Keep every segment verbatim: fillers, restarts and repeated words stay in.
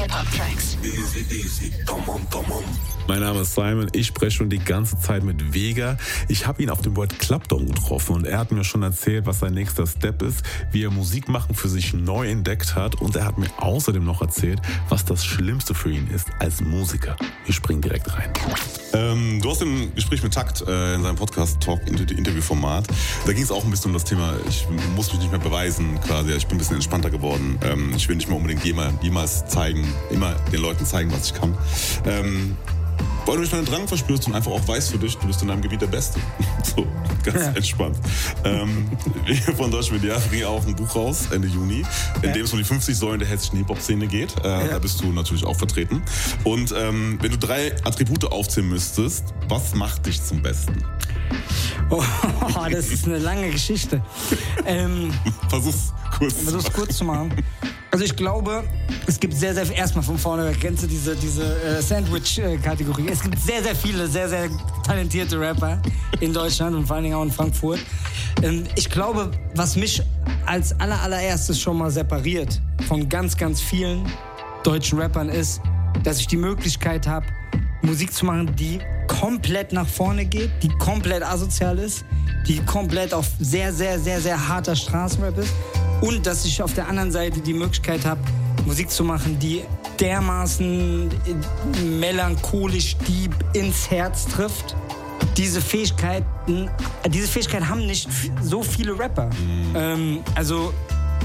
Hip-Hop-Tracks. Easy, easy, come on, come on. Mein Name ist Simon, ich spreche schon die ganze Zeit mit Vega. Ich habe ihn auf dem Wort Clapton getroffen und er hat mir schon erzählt, was sein nächster Step ist, wie er Musik machen für sich neu entdeckt hat und er hat mir außerdem noch erzählt, was das Schlimmste für ihn ist als Musiker. Wir springen direkt rein. Ähm, du hast im Gespräch mit Takt äh, in seinem Podcast Talk Interview-Format. Da ging es auch ein bisschen um das Thema, ich muss mich nicht mehr beweisen quasi, ich bin ein bisschen entspannter geworden. Ähm, ich will nicht mehr unbedingt jemals, jemals zeigen, immer den Leuten zeigen, was ich kann. Ähm, Weil du nicht mehr den Drang verspürst und einfach auch weißt für dich, du bist in deinem Gebiet der Beste. So, ganz ja. entspannt. Ähm, wir von Deutsch Media bringen auch ein Buch raus, Ende Juni, in ja. dem es um die fünfzig Säulen der hessischen Hip-Hop-Szene geht. Äh, ja. Da bist du natürlich auch vertreten. Und ähm, wenn du drei Attribute aufzählen müsstest, was macht dich zum Besten? Oh, das ist eine lange Geschichte. ähm, Versuch's kurz zu Versuch's machen. kurz zu machen. Also ich glaube, es gibt sehr, sehr, erstmal von vorne weg, kennst du diese, diese äh, Sandwich-Kategorie? Es gibt sehr, sehr viele, sehr, sehr talentierte Rapper in Deutschland und vor allen Dingen auch in Frankfurt. Ähm, ich glaube, was mich als aller, allererstes schon mal separiert von ganz, ganz vielen deutschen Rappern ist, dass ich die Möglichkeit habe, Musik zu machen, die komplett nach vorne geht, die komplett asozial ist, die komplett auf sehr, sehr, sehr, sehr harter Straßenrap ist. Und dass ich auf der anderen Seite die Möglichkeit habe, Musik zu machen, die dermaßen melancholisch deep ins Herz trifft. Diese Fähigkeiten, diese Fähigkeit haben nicht so viele Rapper. Mhm. Ähm, also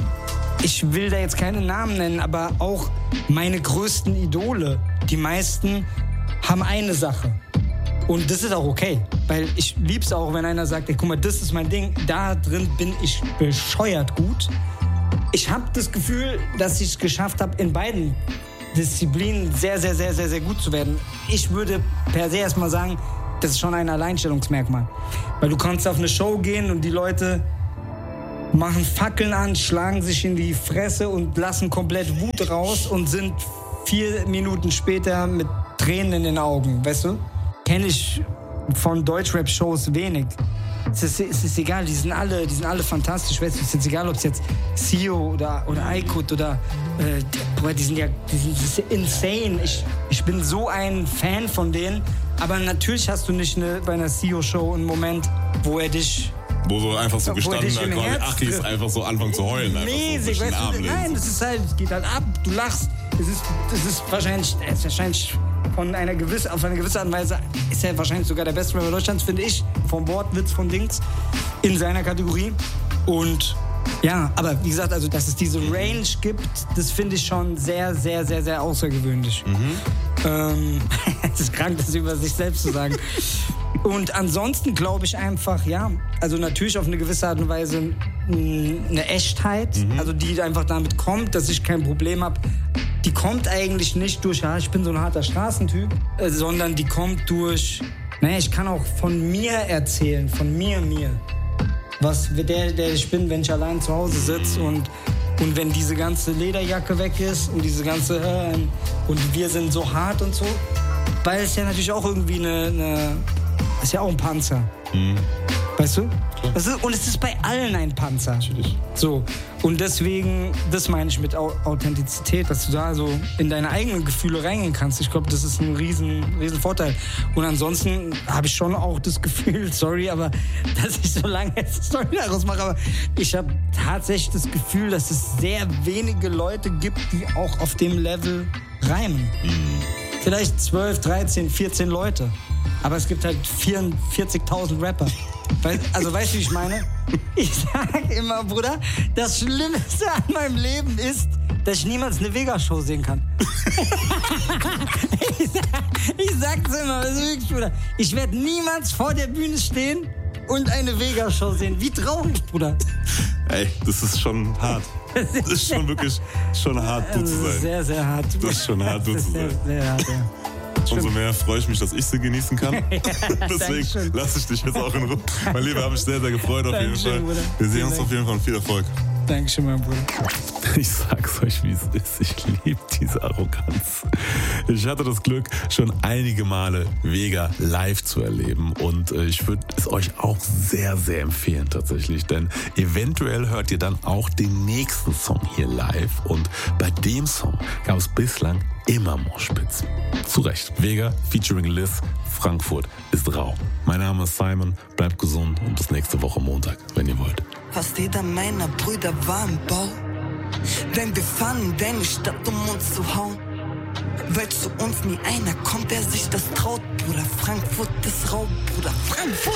ich will da jetzt keine Namen nennen, aber auch meine größten Idole, die meisten haben eine Sache. Und das ist auch okay, weil ich lieb's auch, wenn einer sagt, ey, guck mal, das ist mein Ding, da drin bin ich bescheuert gut. Ich habe das Gefühl, dass ich es geschafft habe, in beiden Disziplinen sehr, sehr, sehr, sehr, sehr gut zu werden. Ich würde per se erstmal sagen, das ist schon ein Alleinstellungsmerkmal. Weil du kannst auf eine Show gehen und die Leute machen Fackeln an, schlagen sich in die Fresse und lassen komplett Wut raus und sind vier Minuten später mit Tränen in den Augen, weißt du? Kenne ich von Deutschrap-Shows wenig. Es ist, es ist egal, die sind alle, die sind alle fantastisch. Weißt du, es ist egal, ob es jetzt Sio oder, oder Aykut oder äh, die, die sind ja die sind, die sind insane. Ich, ich bin so ein Fan von denen. Aber natürlich hast du nicht eine, bei einer Sio-Show einen Moment, wo er dich... Wo so einfach so gestanden hat, quasi Achis einfach so anfangen zu heulen. Mäßig, so weißt du, nein, das ist halt, es geht halt ab, du lachst. Es ist, es ist wahrscheinlich, es ist wahrscheinlich von einer gewissen, auf eine gewisse Art und Weise ist er wahrscheinlich sogar der beste Rapper Deutschlands, finde ich, vom Wortwitz von Dings in seiner Kategorie. Und ja, aber wie gesagt, also dass es diese Range gibt, das finde ich schon sehr, sehr, sehr, sehr außergewöhnlich. Mhm. Ähm, es ist krank, das über sich selbst zu sagen. Und ansonsten glaube ich einfach, ja, also natürlich auf eine gewisse Art und Weise eine Echtheit, mhm. also die einfach damit kommt, dass ich kein Problem habe. Die kommt eigentlich nicht durch, ja, ich bin so ein harter Straßentyp, äh, sondern die kommt durch, naja, ich kann auch von mir erzählen, von mir, mir. Was der, der ich bin, wenn ich allein zu Hause sitze und, und wenn diese ganze Lederjacke weg ist und diese ganze, äh, und wir sind so hart und so, weil es ja natürlich auch irgendwie eine, eine ist ja auch ein Panzer. Mhm. Weißt du? Das ist, und es ist bei allen ein Panzer. Natürlich. So. Und deswegen, das meine ich mit Authentizität, dass du da so in deine eigenen Gefühle reingehen kannst. Ich glaube, das ist ein riesen, riesen Vorteil. Und ansonsten habe ich schon auch das Gefühl, sorry, aber dass ich so lange jetzt Story daraus mache, aber ich habe tatsächlich das Gefühl, dass es sehr wenige Leute gibt, die auch auf dem Level reimen. Mhm. Vielleicht zwölf, dreizehn, vierzehn Leute. Aber es gibt halt vierundvierzigtausend Rapper. Also weißt du, wie ich meine? Ich sag immer, Bruder, das Schlimmste an meinem Leben ist, dass ich niemals eine Vega-Show sehen kann. ich, sag, ich sag's immer, das ist wirklich, Bruder. Ich werde niemals vor der Bühne stehen und eine Vega-Show sehen. Wie traurig, Bruder. Ey, das ist schon hart. Das ist, das ist schon wirklich schon hart, du zu sein. Das ist sehr, sehr hart. Das ist schon hart, du zu sein. Sehr, sehr hart, ja. Umso mehr freue ich mich, dass ich sie genießen kann. Ja, deswegen lasse ich dich jetzt auch in Ruhe. Mein Lieber, habe mich sehr, sehr gefreut auf jeden Fall. Bruder. Wir sehen uns auf jeden Fall und viel Erfolg. Dankeschön, mein Bruder. Ich sag's euch, wie es ist. Ich liebe diese Arroganz. Ich hatte das Glück, schon einige Male Vega live zu erleben und äh, ich würde es euch auch sehr, sehr empfehlen tatsächlich, denn eventuell hört ihr dann auch den nächsten Song hier live und bei dem Song gab es bislang immer Moshpits. Zu Recht, Vega featuring Liz, Frankfurt ist rau. Mein Name ist Simon, bleibt gesund und bis nächste Woche Montag, wenn ihr wollt. Fast jeder meiner Brüder war im Bau, denn wir fahren in deine Stadt, um uns zu hauen. Weil zu uns nie einer kommt, der sich das traut, Bruder. Frankfurt ist rau, Bruder. Frankfurt!